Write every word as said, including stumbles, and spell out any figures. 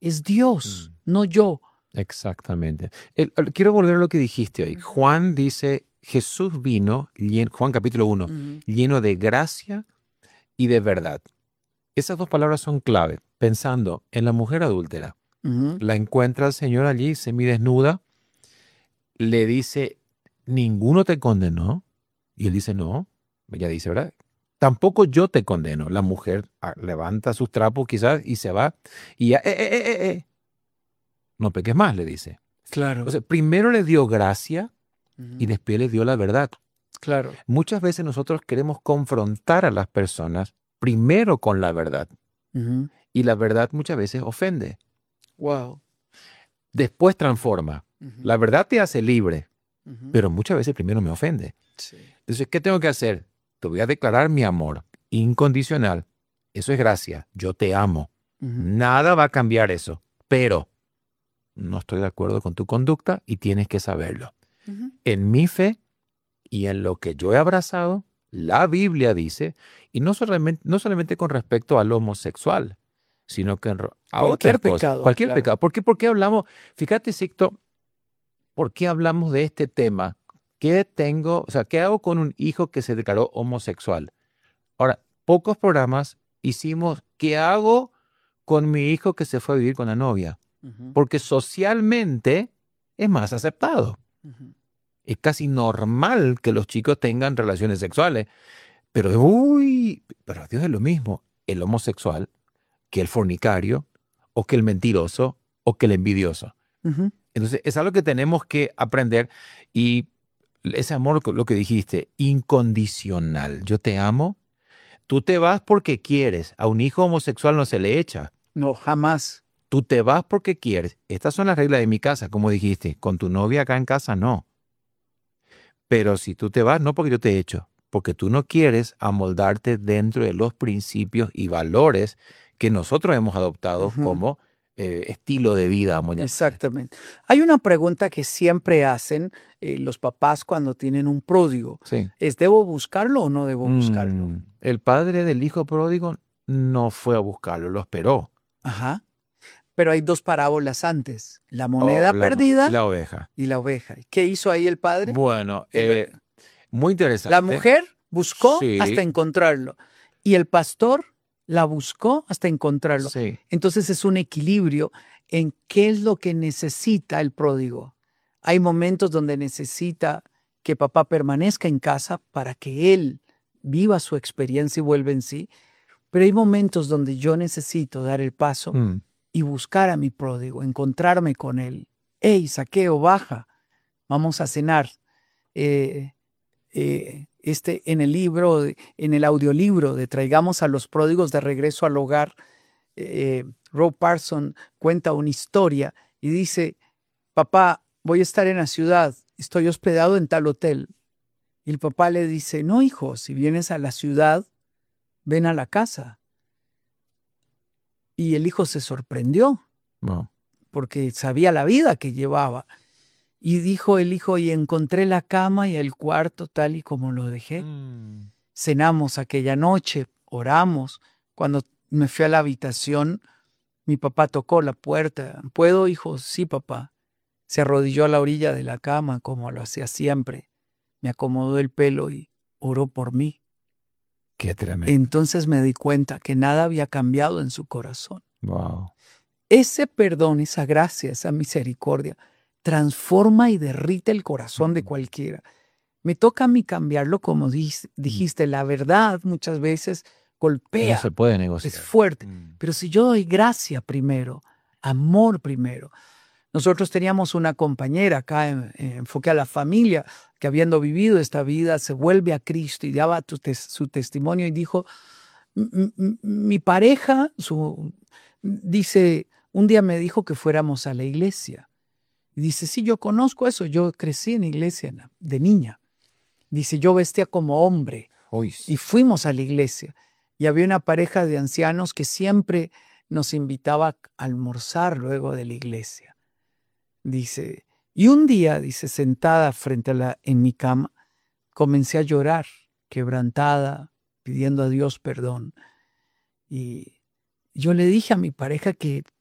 es Dios, Mm. no yo. Exactamente. El- el- quiero volver a lo que dijiste hoy. Juan dice, Jesús vino, llen- Juan capítulo uno, Ujú, lleno de gracia y de verdad. Esas dos palabras son clave. Pensando en la mujer adúltera, ujú. la encuentra el Señor allí, semidesnuda, le dice, ¿ninguno te condenó? Y él dice, no. Ella dice, ¿verdad? Tampoco yo te condeno. La mujer ah, levanta sus trapos quizás y se va. Y ya, eh, eh, eh, eh, eh, no peques más, le dice. Claro, Entonces, primero le dio gracia y ujú, después le dio la verdad. claro. Muchas veces nosotros queremos confrontar a las personas primero con la verdad. Ujú. Y la verdad muchas veces ofende. Wow. Después transforma. Ujú, La verdad te hace libre, ujú. pero muchas veces primero me ofende. Sí. Entonces, ¿qué tengo que hacer? Te voy a declarar mi amor incondicional. Eso es gracia. Yo te amo. Ujú, Nada va a cambiar eso. Pero no estoy de acuerdo con tu conducta y tienes que saberlo. ujú. En mi fe y en lo que yo he abrazado, la Biblia dice, y no solamente, no solamente con respecto al homosexual, sino que en ro- a Cualquier otras cosas, pecado, cualquier claro. pecado. ¿Por qué, por qué hablamos? Fíjate, Sixto, ¿por qué hablamos de este tema? ¿Qué tengo, o sea, qué hago con un hijo que se declaró homosexual? Ahora, pocos programas hicimos, ¿qué hago con mi hijo que se fue a vivir con la novia? Ujú, Porque socialmente es más aceptado. ujú. Es casi normal que los chicos tengan relaciones sexuales. Pero, uy, pero Dios es lo mismo. El homosexual que el fornicario, o que el mentiroso, o que el envidioso. Ujú. Entonces, es algo que tenemos que aprender. Y ese amor, lo que dijiste, incondicional. Yo te amo. Tú te vas porque quieres. A un hijo homosexual no se le echa. No, jamás. Tú te vas porque quieres. Estas son las reglas de mi casa, como dijiste. Con tu novia acá en casa, no. Pero si tú te vas, no porque yo te echo, porque tú no quieres amoldarte dentro de los principios y valores que nosotros hemos adoptado Ujú. como eh, estilo de vida, vamos a llamarle. Exactamente. Hay una pregunta que siempre hacen eh, los papás cuando tienen un pródigo. Sí. Es, ¿debo buscarlo o no debo buscarlo? Mm, el padre del hijo pródigo no fue a buscarlo, lo esperó. Ajá. Pero hay dos parábolas antes, la Oh, moneda la, perdida la oveja. y la oveja. ¿Qué hizo ahí el padre? Bueno, El- eh, muy La interesante. mujer buscó hasta Sí, encontrarlo y el pastor la buscó hasta encontrarlo. sí. Entonces es un equilibrio en qué es lo que necesita el pródigo. Hay momentos donde necesita que papá permanezca en casa para que él viva su experiencia y vuelva en sí, pero hay momentos donde yo necesito dar el paso Mm, y buscar a mi pródigo, encontrarme con él. Hey, Saqueo, baja, vamos a cenar. Eh, eh, este, en el libro, de- en el audiolibro de Traigamos a los pródigos de regreso al hogar, eh, Rob Parson cuenta una historia y dice, papá, voy a estar en la ciudad, estoy hospedado en tal hotel. Y el papá le dice, no, hijo, si vienes a la ciudad, ven a la casa. Y el hijo se sorprendió no. porque sabía la vida que llevaba. Y dijo el hijo, y encontré la cama y el cuarto tal y como lo dejé. Mm, Cenamos aquella noche, oramos. Cuando me fui a la habitación, mi papá tocó la puerta. ¿Puedo, hijo? Sí, papá. Se arrodilló a la orilla de la cama, como lo hacía siempre. Me acomodó el pelo y oró por mí. qué tremendo. Entonces me di cuenta que nada había cambiado en su corazón. Wow. Ese perdón, esa gracia, esa misericordia, transforma y derrite el corazón de Mm. cualquiera. Me toca a mí cambiarlo, como dis- Mm. dijiste, la verdad muchas veces No golpea, se puede es negociar. fuerte. Mm. Pero si yo doy gracia primero, amor primero. Nosotros teníamos una compañera acá en, en Enfoque a la Familia, que habiendo vivido esta vida, se vuelve a Cristo y daba tu tes- su testimonio y dijo, "M- m- mi pareja, su, dice, un día me dijo que fuéramos a la iglesia. Y dice, sí, yo conozco eso, yo crecí en iglesia na- de niña. Dice, yo vestía como hombre Uy, y sí. fuimos a la iglesia. Y había una pareja de ancianos que siempre nos invitaba a almorzar luego de la iglesia. Dice, y un día, dice, sentada frente a la, en mi cama, comencé a llorar, quebrantada, pidiendo a Dios perdón. Y yo le dije a mi pareja que